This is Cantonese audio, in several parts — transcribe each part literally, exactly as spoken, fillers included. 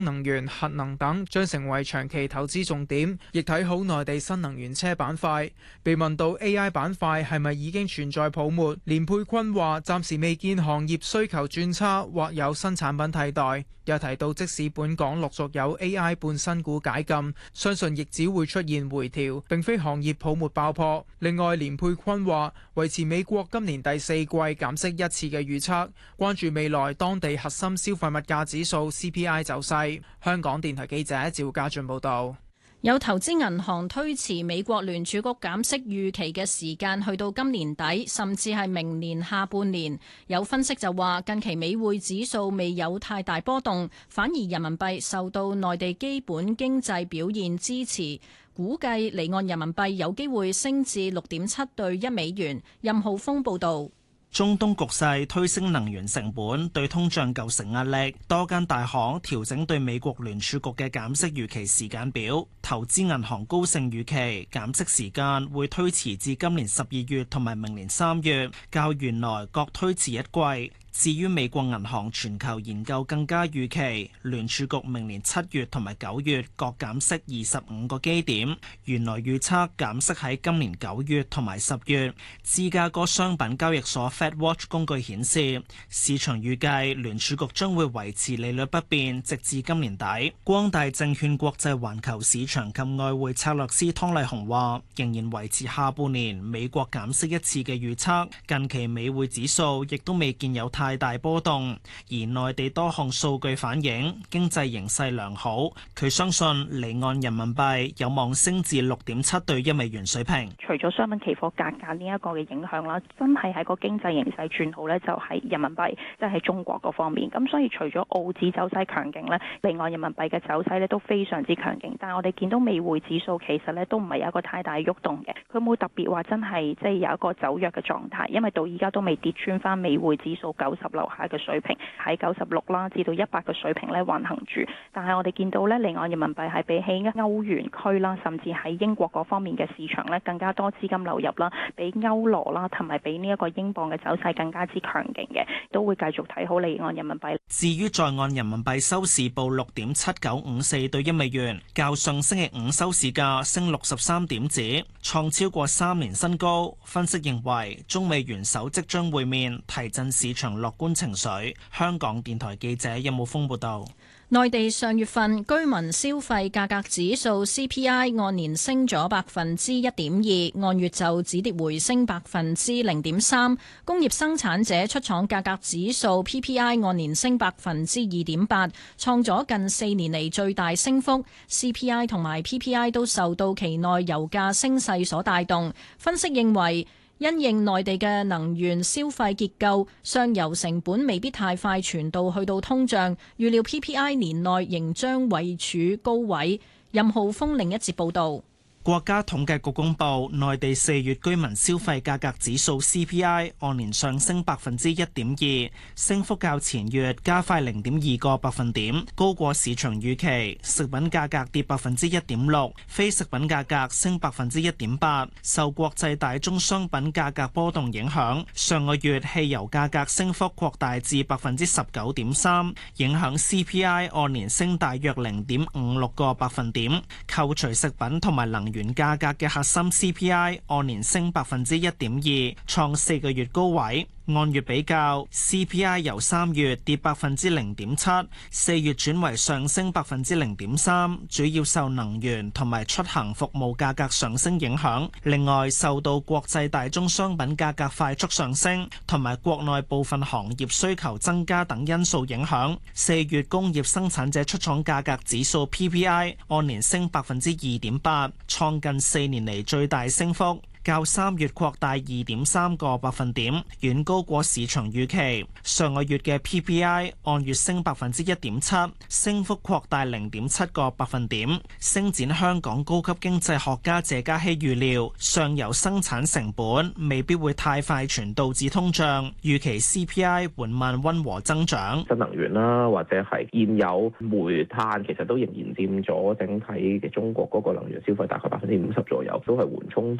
能源、核能等將成為長期投資重點，亦睇好內地新能源車板塊。被問到 A I 板塊係咪已經存在泡沫，連佩坤話暫時未見行業需求轉差或有新產品替代。又提到即使本港陸續有 A I 半新股解禁，相信亦只會出現回調，並非行業泡沫爆破。另外，連佩坤話維持美國今年第四季減息一次嘅預測，關注未來當地核心消費物價指數 C P I 走勢。香港電台記者趙家俊報道。 有投資銀行推遲美國聯儲局減息預期嘅時間去到今年底，甚至係明年下半年。有分析就話，近期美匯指數未有太大波動，反而人民幣受到內地基本經濟表現支持，估計離岸人民幣有機會升至六點七對一美元。任浩峰報導。 中東局勢推升能源成本，對通脹構成壓力。多間大行調整對美國聯儲局嘅減息預期時間表。投資銀行高盛預期減息時間會推遲至今年十二月同埋明年三月，較原來各推遲一季。至於美國銀行全球研究更加預期，聯儲局明年七月同埋九月各減息二十五個基點，原來預測減息喺今年九月同埋十月。芝加哥商品交易所 FedWatch 工具顯示，市場預計聯儲局將會維持利率不變，直至今年底。光大證券國際環球市場及外匯策略師湯麗紅話，仍然維持下半年美國減息一次嘅預測。近期美匯指數亦都未見有太大波動，而內地多項數據反映經濟形勢良好，佢相信離岸人民幣有望升至六點七對一美元水平。 除咗商品期貨價格呢一個嘅影響啦，真係喺個經濟形勢轉好呢，就係人民幣，即係喺中國嗰方面。咁所以除咗澳紙走勢強勁呢，離岸人民幣嘅走勢呢都非常之強勁。但係我哋見到美匯指數其實呢都唔係有一個太大喐動嘅，佢冇特別話真係即係有一個走弱嘅狀態，因為到依家都未跌穿翻美匯指數九十樓下嘅水平，喺九十六啦至到一百嘅水平咧運行住。但係我哋見到咧離岸人民幣係比起歐元區啦，甚至喺英國嗰方面嘅市場咧更加多資金流入啦，比歐羅啦同埋比呢一個英鎊嘅走勢更加之強勁嘅，都會繼續睇好離岸人民幣。 至於在岸人民幣收市報六點七九五四對一美元，較上星期五收市價升六十三點子，創超過三年新高。分析認為中美元首即將會面，提振市場樂觀情緒。香港電台記者任武峰報道。 內地上月份居民消費價格指數 C P I 按年升咗百分之一點二，按月就止跌回升百分之零點三。工業生產者出廠價格指數 P P I 按年升百分之二點八，創咗近四年嚟最大升幅。C P I 同埋 P P I 都受到期內油價升勢所帶動。分析認為，因應內地嘅能源消費結構，上游成本未必太快傳導去到通脹，預料 P P I 年內仍將位處高位。任浩峰另一節報導。 國家統計局公布，內地四月居民消費價格指數 C P I 按年上升百分之一點二，升幅較前月加快零點二個百分點，高過市場預期。食品價格跌百分之一點六，非食品價格升百分之一點八。受國際大宗商品價格波動影響，上個月汽油價格升幅擴大至百分之十九點三，影響 C P I 按年升大約零點五六個百分點。扣除食品同埋能原價格嘅核心 C P I 按年升百分之一點二，創四個月高位。按月比較 ，C P I 由三月跌百分之零點七，四月轉為上升百分之零點三，主要受能源同埋出行服務價格上升影響。另外，受到國際大宗商品價格快速上升同埋國內部分行業需求增加等因素影響，四月工業生產者出廠價格指數 P P I 按年升百分之二點八，創近四年嚟最大升幅。較三月擴大二點三個百分點，遠高過市場預期。上個月嘅 P P I 按月升百分之一點七，升幅擴大零點七個百分點。星展香港高級經濟學家謝嘉熙預料，上游生產成本未必會太快傳導至通脹，預期 C P I 緩慢溫和增長。 新能源啦，或者係現有煤炭，其實都仍然佔咗整體嘅中國嗰個能源消費大概百分之五十左右，都係緩衝到整體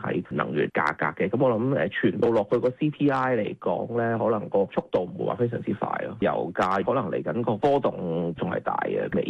係能源價格嘅。咁我諗誒傳導落去個 C P I 嚟講咧，可能個速度唔會話非常之快咯。油價可能嚟緊個波動仲係大嘅，美